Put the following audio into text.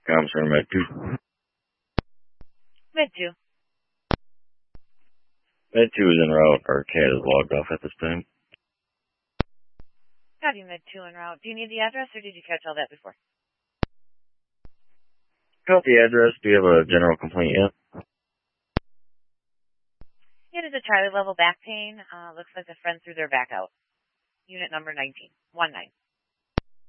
Comms from Med 2. Med 2. Med 2 is en route. Our cat is logged off at this time. Copy, Med 2 en route. Do you need the address, or did you catch all that before? Got the address. Do you have a general complaint yet? It is a Charlie level back pain. Looks like the friend threw their back out. Unit number 19. 19.